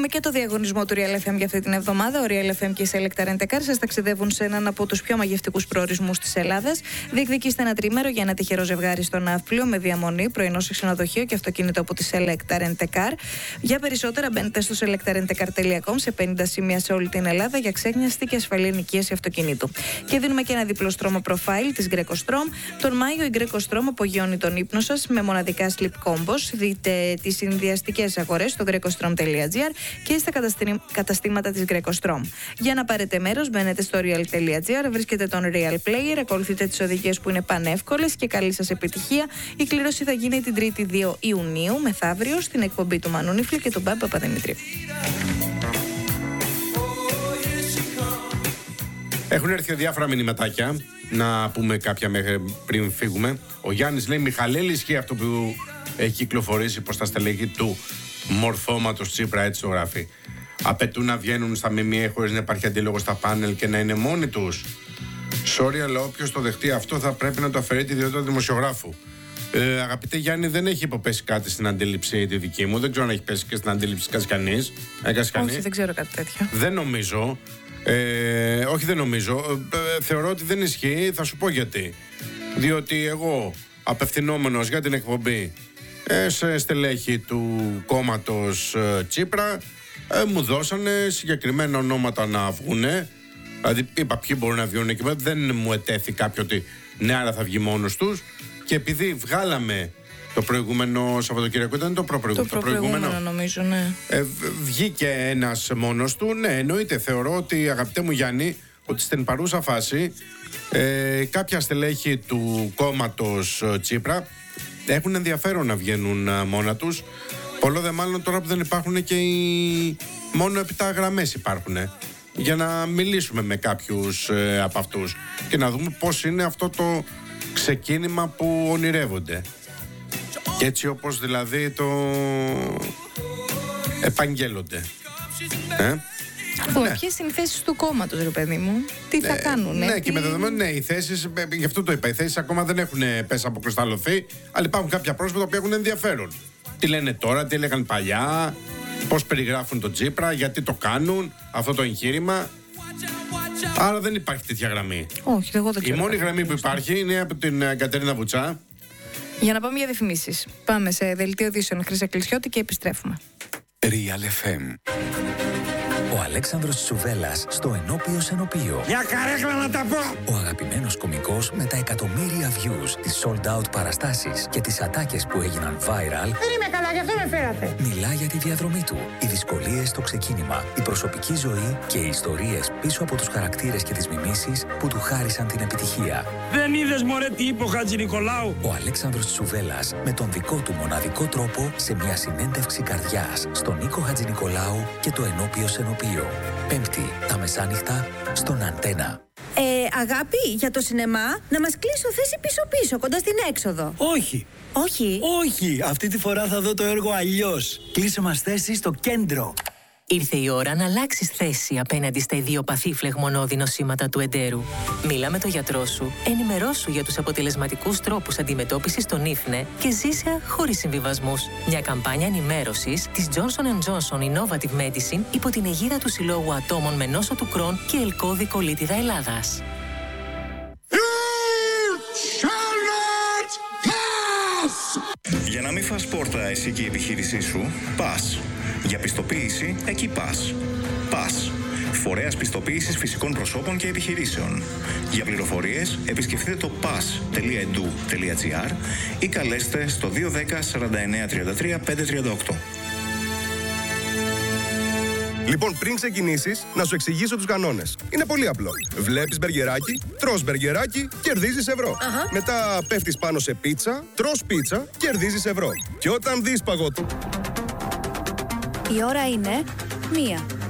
Και το διαγωνισμό του Real FM για αυτή την εβδομάδα. Ο Real FM και η Select Rent a Car σας ταξιδεύουν σε έναν από τους πιο μαγευτικούς προορισμούς της Ελλάδας. Διεκδικήστε ένα τρίμερο για ένα τυχερό ζευγάρι στο Ναύπλιο με διαμονή, πρωινό σε ξενοδοχείο και αυτοκίνητο από τη Select Rent a Car. Για περισσότερα μπαίνετε στο selectrentacar.com σε 50 σημεία σε όλη την Ελλάδα για ξέχνιαστη και ασφαλή ενοικίαση αυτοκινήτου. Και δίνουμε και ένα διπλό στρώμα profile της Greco Strom. Τον Μάιο η Greco Strom απογειώνει τον ύπνο σας με μοναδικά sleep combos. Δείτε τις συνδυαστικές αγορές στο grecostrom.gr και στα καταστήματα της Greco Strom. Για να πάρετε μέρος, μπαίνετε στο real.gr, βρίσκετε τον Real Player, ακολουθείτε τις οδηγίες που είναι πανεύκολες και καλή σας επιτυχία. Η κλήρωση θα γίνει την 3η 2 Ιουνίου, μεθαύριο, στην εκπομπή του Μανού Νίφλη και του Μπάμπη Παπαδημητρίου. Έχουν έρθει διάφορα μηνυματάκια. Να πούμε κάποια μέχρι πριν φύγουμε. Ο Γιάννης λέει: Μιχαλέλη, ισχύει αυτό που έχει κυκλοφορήσει προς τα στελέχη του μορφώματος Τσίπρα, έτσι το γράφει. Απαιτούν να βγαίνουν στα ΜΜΕ χωρίς να υπάρχει αντίλογο στα πάνελ και να είναι μόνοι τους. Sorry, αλλά όποιος το δεχτεί αυτό θα πρέπει να το αφαιρεί τη ιδιότητα δημοσιογράφου. Αγαπητέ Γιάννη, δεν έχει υποπέσει κάτι στην αντίληψη τη δική μου. Δεν ξέρω αν έχει πέσει και στην αντίληψη κανείς. Όχι, δεν ξέρω κάτι τέτοιο. Δεν νομίζω. Όχι, δεν νομίζω. Θεωρώ ότι δεν ισχύει. Θα σου πω γιατί. Διότι εγώ, απευθυνόμενος για την εκπομπή σε στελέχη του κόμματος Τσίπρα, μου δώσανε συγκεκριμένα ονόματα να βγουνε. Δηλαδή είπα ποιοι μπορούν να βγουν και δεν μου ετέθη κάποιο ότι ναι, άρα θα βγει μόνος τους. Και επειδή βγάλαμε το προηγούμενο Σαββατοκύριακο, ήταν το προηγούμενο νομίζω, ναι. Βγήκε ένας μόνος του. Ναι, εννοείται. Θεωρώ ότι, αγαπητέ μου Γιάννη, ότι στην παρούσα φάση κάποια στελέχη του κόμματος Τσίπρα έχουν ενδιαφέρον να βγαίνουν μόνα τους. Πολλό δε μάλλον τώρα που δεν υπάρχουν και μόνο 7 γραμμές υπάρχουν. Για να μιλήσουμε με κάποιους από αυτούς και να δούμε πώς είναι αυτό το ξεκίνημα που ονειρεύονται. Και έτσι όπως δηλαδή το επαγγέλλονται. Ποιες είναι οι θέσεις του κόμματος, ρε παιδί μου, τι θα κάνουν. Ναι, και με δεδομένο, ναι, οι θέσεις, γι' αυτό το είπα, οι θέσεις ακόμα δεν έχουν πέσει από κρυσταλλωθεί, αλλά υπάρχουν κάποια πρόσωπα που έχουν ενδιαφέρον. Τι λένε τώρα, τι έλεγαν παλιά, πώς περιγράφουν τον Τσίπρα, γιατί το κάνουν αυτό το εγχείρημα. Άρα δεν υπάρχει τέτοια γραμμή. Όχι, εγώ δεν ξέρω. Η μόνη γραμμή που υπάρχει είναι από την Κατερίνα Βουτσά. Για να πάμε για διαφημίσεις. Πάμε σε δελτίο ειδήσεων Χρύσα Κλεισιώτη και επιστρέφουμε. Real FM. Ο Αλέξανδρος Τσουβέλλας στο Ενώπιο Σενοπείο. Για καρέκλα να τα πω! Ο αγαπημένος κωμικός με τα εκατομμύρια views, τις sold out παραστάσεις και τις ατάκες που έγιναν viral. Δεν είμαι καλά, γι' αυτό με φέρατε. Μιλά για τη διαδρομή του, οι δυσκολίες στο ξεκίνημα, η προσωπική ζωή και οι ιστορίες πίσω από τους χαρακτήρες και τις μιμήσεις που του χάρισαν την επιτυχία. Δεν είδες μωρέ τι είπε ο Χατζηνικολάου? Ο Αλέξανδρος Τσουβέλλας με τον δικό του μοναδικό τρόπο σε μια συνέντευξη καρδιάς στον Νίκο Χατζηνικολάου και το Ενώπιο Σενοπείο. Πέμπτη τα μεσάνυχτα στον Αντένα. Αγάπη, για το σινεμά, να μας κλείσω θέση πίσω-πίσω, κοντά στην έξοδο. Όχι. Όχι. Όχι, αυτή τη φορά θα δω το έργο αλλιώς. Κλείσε μας θέση στο κέντρο. Ήρθε η ώρα να αλλάξεις θέση απέναντι στα ιδιοπαθή φλεγμονώδη νοσήματα του εντέρου. Μίλα με τον γιατρό σου, ενημερώσου για τους αποτελεσματικούς τρόπους αντιμετώπισης των ίφνε και ζήσε χωρίς συμβιβασμούς. Μια καμπάνια ενημέρωσης της Johnson & Johnson Innovative Medicine υπό την αιγίδα του Συλλόγου Ατόμων με νόσο του Κρόν και Ελκώδη Κολίτιδα Ελλάδας. Για να μην φας πόρτα εσύ και η επιχείρησή σου, πας. Για πιστοποίηση, εκεί πας. Πας. Φορέας πιστοποίησης φυσικών προσώπων και επιχειρήσεων. Για πληροφορίες, επισκεφτείτε το pas.edu.gr ή καλέστε στο 210 49 33 538. Λοιπόν, πριν ξεκινήσεις, να σου εξηγήσω τους κανόνες. Είναι πολύ απλό. Βλέπεις μπεργκεράκι, τρως μπεργκεράκι, κερδίζεις ευρώ. Μετά πέφτεις πάνω σε πίτσα, τρως πίτσα, κερδίζεις ευρώ. Και όταν δεις παγωτό... Η ώρα είναι 1.